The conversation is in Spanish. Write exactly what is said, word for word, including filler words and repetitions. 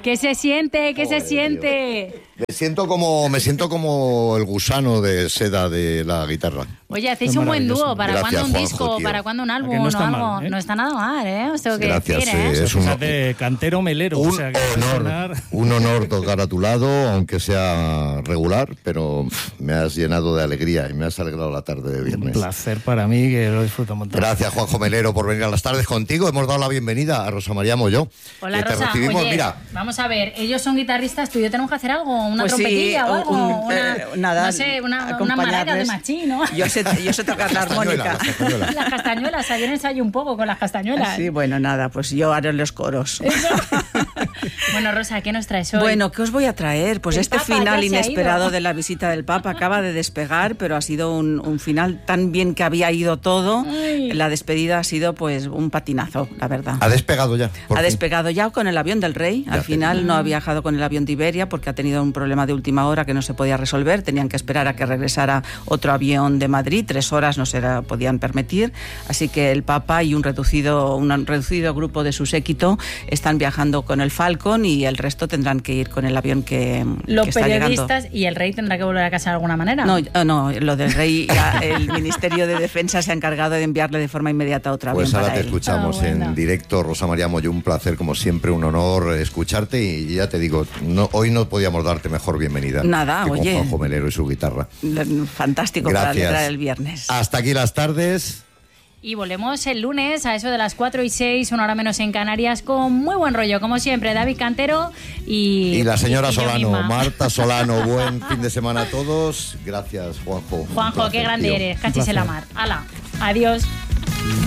¿Qué se siente? ¿Qué Joder, se siente? Me siento como me siento como el gusano de seda de la guitarra. Oye, hacéis un buen dúo. ¿Para Gracias, cuándo un Juanjo, disco? tío. ¿Para cuándo un álbum no o está algo? mal, ¿eh? No está nada mal, ¿eh? Os tengo que Gracias, decir, sí, ¿eh? es un, de cantero melero. un o sea, que honor, sonar... un honor tocar a tu lado, aunque sea regular, pero pff, me has llenado de alegría y me has alegrado la tarde de viernes. Un placer para mí, que lo disfruto un montón. Gracias, Juanjo Melero, por venir a las tardes contigo. Hemos dado la bienvenida a Rosa María Molló. Hola, que te Rosa. recibimos, Oye, mira. vamos a ver, ellos son guitarristas, tú y yo tenemos que hacer algo, una Pues sí, trompetilla o algo, un- una, eh, nada, no sé, una, una acompañarles. maraca de machín, ¿no? Yo sé, yo sé tocar la Castañuela, armónica. las castañuelas. Las castañuelas, ayer ensayé un poco con las castañuelas. Sí, bueno, nada, pues yo haré los coros. Bueno, Rosa, ¿qué nos traes hoy? Bueno, ¿qué os voy a traer? Pues El este Papa final ya se ha inesperado ido. de la visita del Papa acaba de despegar, pero ha sido un, un final tan bien que había ido todo. Ay. La despedida ha sido pues un patinazo, la verdad. Ha despegado ya. por Ha fin. despegado ya con el avión del Rey. Ya Al te final digo. no ha viajado con el avión de Iberia porque ha tenido un problema de última hora que no se podía resolver. Tenían que esperar a que regresara otro avión de Madrid. Tres horas no se la podían permitir. Así que el Papa y un reducido, un reducido grupo de su séquito están viajando con el Falcon y el resto tendrán que ir con el avión que, Los que está llegando. periodistas y el rey tendrá que volver a casa de alguna manera. No, eh, no, lo del Rey, ya el Ministerio de Defensa se ha encargado de enviarle de forma inmediata otro avión Pues ahora para te él. escuchamos Ah, bueno. en directo, Rosa María Molló, un placer, como siempre, un honor escucharte y ya te digo, no, hoy no podíamos darte mejor bienvenida Nada, que oye. con Juanjo Melero y su guitarra. Fantástico para Gracias. alegrar el viernes. Hasta aquí las tardes. Y volvemos el lunes a eso de las cuatro y seis, una hora menos en Canarias, con muy buen rollo, como siempre, David Cantero y... Y la señora y yo Solano, misma. Marta Solano, buen fin de semana a todos. Gracias, Juanjo. Un Juanjo, placer, qué grande tío. eres, cachis en la mar. Hala, adiós.